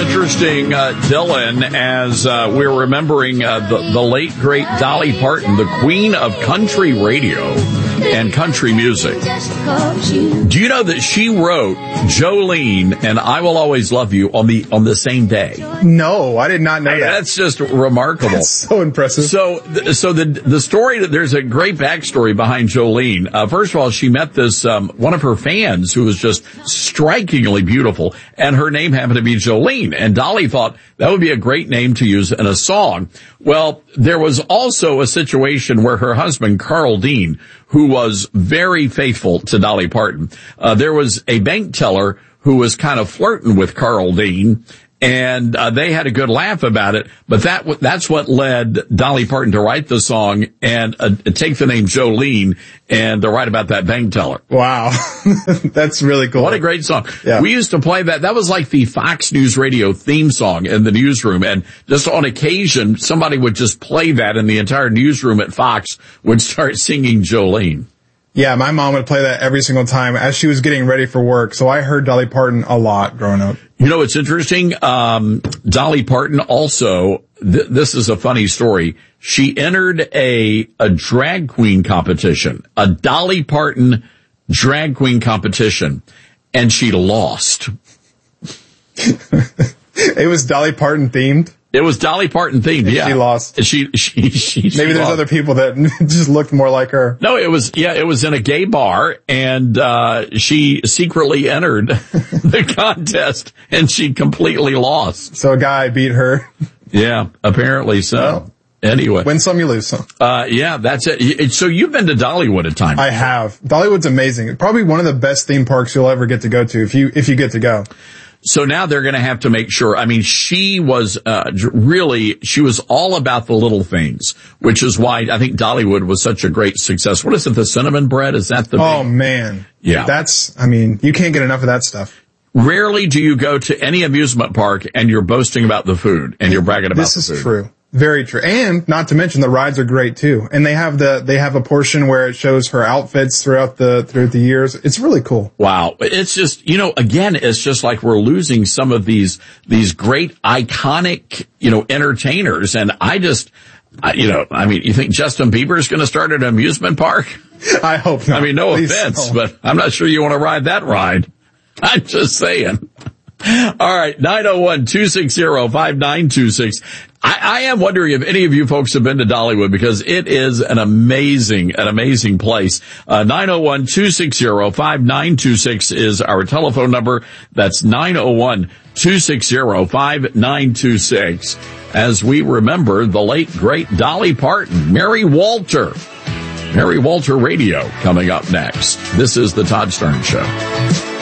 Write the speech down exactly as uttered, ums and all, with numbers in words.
interesting, uh, Dylan, as uh, we're remembering uh, the, the late, great Dolly Parton, the queen of country radio and country music. Do you know that she wrote Jolene and I Will Always Love You on the on the same day? No, I did not know Hey, that. That's just remarkable. That's so impressive. So, th- so the the story, there's a great backstory behind Jolene. Uh, first of all, she met this um, one of her fans who was just strikingly beautiful, and her name happened to be Jolene. And Dolly thought that would be a great name to use in a song. Well, there was also a situation where her husband, Carl Dean, who was very faithful to Dolly Parton, uh, there was a bank teller who was kind of flirting with Carl Dean, and uh, they had a good laugh about it. But that w- that's what led Dolly Parton to write the song and uh, take the name Jolene and to write about that bank teller. Wow. That's really cool. What a great song. Yeah. We used to play that. That was like the Fox News Radio theme song in the newsroom. And just on occasion, somebody would just play that, and the entire newsroom at Fox would start singing Jolene. Yeah, my mom would play that every single time as she was getting ready for work. So I heard Dolly Parton a lot growing up. You know, it's interesting. Um, Dolly Parton also, th- this is a funny story. She entered a, a drag queen competition, a Dolly Parton drag queen competition, and she lost. It was Dolly Parton themed. It was Dolly Parton themed, yeah. She lost. She, she, she, she Maybe there's lost. other people that just looked more like her. No, it was, yeah, it was in a gay bar, and, uh, she secretly entered the contest, and she completely lost. So a guy beat her. Yeah, apparently so. Well, anyway. win some, you lose some. Uh, yeah, that's it. So you've been to Dollywood a time. I have. Dollywood's amazing. Probably one of the best theme parks you'll ever get to go to if you, if you get to go. So now they're going to have to make sure. I mean, she was uh really, she was all about the little things, which is why I think Dollywood was such a great success. What is it, the cinnamon bread? Is that the Oh, big? man. Yeah. That's, I mean, you can't get enough of that stuff. Rarely do you go to any amusement park and you're boasting about the food and you're bragging about This the is food. true. Very true. And not to mention the rides are great too. And they have the, they have a portion where it shows her outfits throughout the, throughout the years. It's really cool. Wow. It's just, you know, again, it's just like we're losing some of these, these great iconic, you know, entertainers. And I just, I, you know, I mean, you think Justin Bieber is going to start at an amusement park? I hope not. I mean, no Please offense, no. but I'm not sure you want to ride that ride. I'm just saying. All right, nine oh one, two six zero, five nine two six. I, I am wondering if any of you folks have been to Dollywood, because it is an amazing, an amazing place. Uh, nine oh one, two six zero, five nine two six is our telephone number. That's nine oh one, two six zero, five nine two six. As we remember the late, great Dolly Parton, Mary Walter. Mary Walter Radio coming up next. This is the Todd Stern Show.